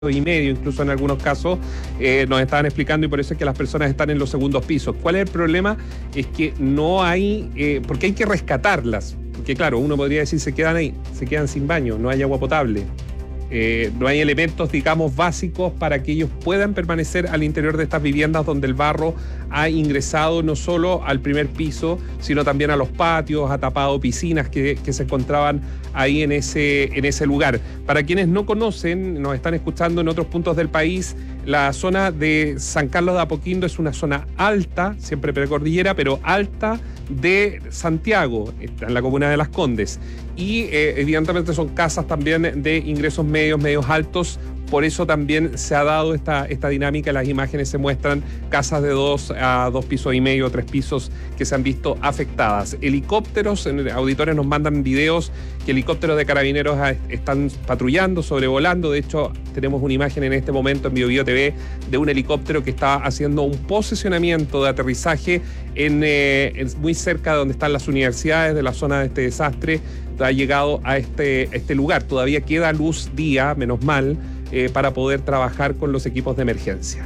y medio, incluso en algunos casos, nos estaban explicando, y por eso es que las personas están en los segundos pisos. ¿Cuál es el problema? Es que no hay, porque hay que rescatarlas, porque claro, uno podría decir se quedan ahí, se quedan sin baño, no hay agua potable. No hay elementos, digamos, básicos para que ellos puedan permanecer al interior de estas viviendas donde el barro ha ingresado no solo al primer piso, sino también a los patios, ha tapado piscinas que se encontraban ahí en ese lugar. Para quienes no conocen, nos están escuchando en otros puntos del país, la zona de San Carlos de Apoquindo es una zona alta, siempre precordillera, pero alta de Santiago, en la comuna de Las Condes. Y evidentemente son casas también de ingresos medios altos. Por eso también se ha dado esta dinámica. Las imágenes se muestran casas de 2 a 2 pisos y medio, 3 pisos que se han visto afectadas. Helicópteros, auditores nos mandan videos que helicópteros de carabineros están patrullando, sobrevolando. De hecho, tenemos una imagen en este momento en BioBio TV de un helicóptero que está haciendo un posicionamiento de aterrizaje muy cerca de donde están las universidades, de la zona de este desastre. Ha llegado a este lugar. Todavía queda luz día, menos mal, para poder trabajar con los equipos de emergencia.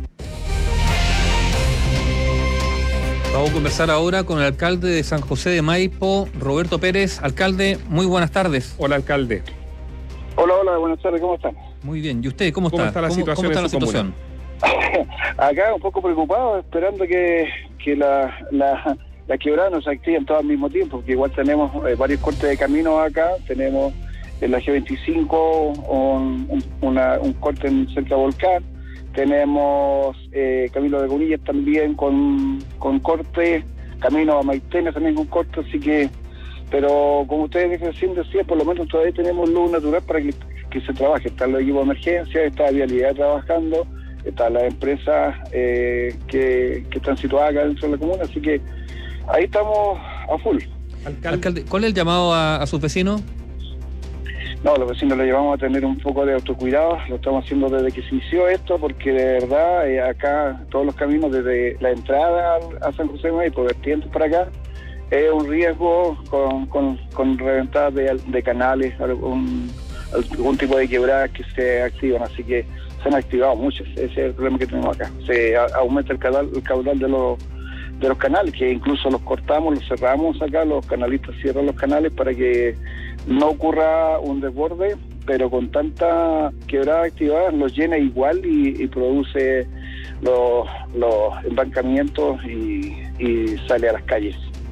Vamos a conversar ahora con el alcalde de San José de Maipo, Roberto Pérez. Alcalde, muy buenas tardes. Hola, alcalde. Hola, buenas tardes, ¿cómo están? Muy bien, ¿y usted cómo está? ¿Cómo está la situación? ¿Cómo está la situación? Acá un poco preocupado, esperando que la quebrada no se activen todas al mismo tiempo, porque igual tenemos varios cortes de camino acá. Tenemos en la G25 un corte en cerca de Volcán, tenemos Camino de Cunillas también con corte, camino a Maitena también con corte, así que, pero como ustedes recién decían, por lo menos todavía tenemos luz natural para que se trabaje. Están los equipos de emergencia, está la vialidad trabajando, están las empresas que están situadas acá dentro de la comuna, así que ahí estamos a full. Alcalde, ¿cuál es el llamado a sus vecinos? No, los vecinos lo llevamos a tener un poco de autocuidado, lo estamos haciendo desde que se inició esto, porque de verdad acá todos los caminos desde la entrada a San José de Maipo, vertientes para acá, es un riesgo con reventadas de canales, algún tipo de quebradas que se activan, así que se han activado muchas. Ese es el problema que tenemos acá. Se aumenta el caudal de los canales, que incluso los cortamos, los cerramos acá, los canalistas cierran los canales para que no ocurra un desborde, pero con tanta quebrada activada los llena igual y produce los embancamientos y sale a las calles.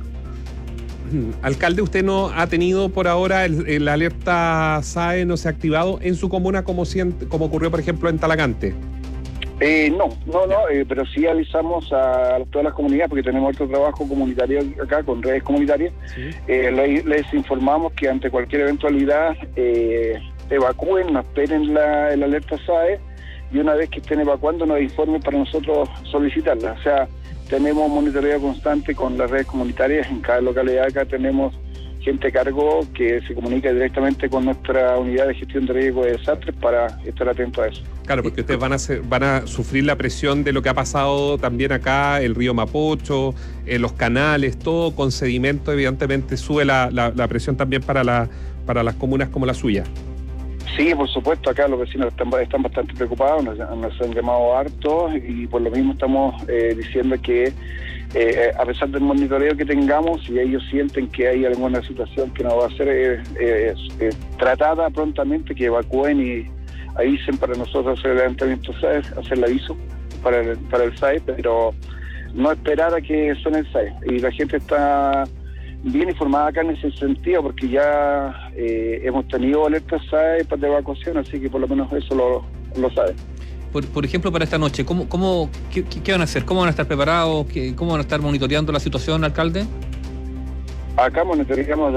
Alcalde, ¿usted no ha tenido por ahora el alerta SAE, no se ha activado en su comuna como ocurrió, por ejemplo, en Talagante? No, pero sí avisamos a todas las comunidades, porque tenemos otro trabajo comunitario acá con redes comunitarias. Sí. Les informamos que ante cualquier eventualidad evacúen, no esperen el alerta SAE, y una vez que estén evacuando nos informen para nosotros solicitarla. O sea, tenemos monitoreo constante con las redes comunitarias. En cada localidad acá tenemos gente a cargo que se comunica directamente con nuestra unidad de gestión de riesgo de desastres para estar atentos a eso. Claro, porque ustedes van a sufrir la presión de lo que ha pasado también acá, el río Mapocho, los canales, todo con sedimento, evidentemente sube la presión también para las comunas como la suya. Sí, por supuesto, acá los vecinos están bastante preocupados, nos han llamado harto, y por lo mismo estamos diciendo que a pesar del monitoreo que tengamos, si ellos sienten que hay alguna situación que no va a ser tratada prontamente, que evacúen y avisen para nosotros hacer el levantamiento SAE, hacer el aviso para el SAE, pero no esperar a que suene el SAE. Y la gente está bien informada acá en ese sentido, porque ya hemos tenido alertas SAE de evacuación, así que por lo menos eso lo saben. Por ejemplo, para esta noche, ¿qué van a hacer? ¿Cómo van a estar preparados? ¿Cómo van a estar monitoreando la situación, alcalde? Acá monitoreamos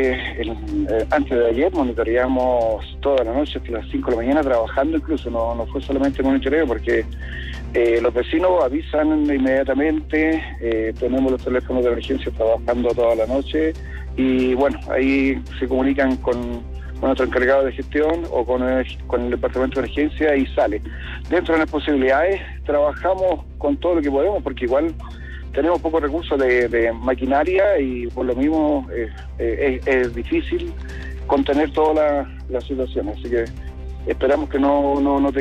antes de ayer, monitoreamos toda la noche, hasta las 5 de la mañana, trabajando incluso, no fue solamente monitoreo, porque los vecinos avisan inmediatamente, tenemos los teléfonos de emergencia trabajando toda la noche, y bueno, ahí se comunican con nuestro encargado de gestión o con el departamento de emergencia y sale. Dentro de las posibilidades trabajamos con todo lo que podemos, porque igual tenemos pocos recursos de maquinaria y por lo mismo es difícil contener toda la situación, así que esperamos que no